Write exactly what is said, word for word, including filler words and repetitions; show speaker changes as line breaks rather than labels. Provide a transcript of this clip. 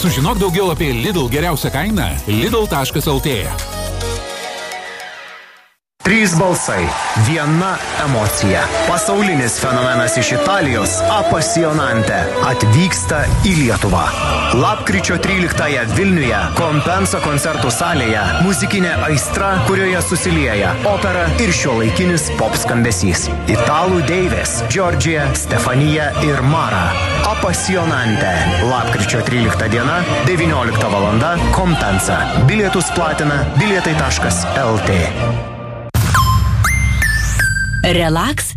Sužinok daugiau apie Lidl geriausią kainą lidl taškas lt.
Trys balsai, viena emocija. Pasaulinis fenomenas iš Italijos Apassionante atvyksta į Lietuvą. Lapkričio tryliktąją Vilniuje Kompensa koncertų salėje muzikinė aistra, kurioje susilieja opera ir šiuolaikinis pop skambesys. Italų deivės Giorgia, Stefanija ir Mara. Apassionante. Lapkričio trylikta diena, devyniolikta valanda, Kompensa. Bilietus platina bilietai taškas lt.
Relax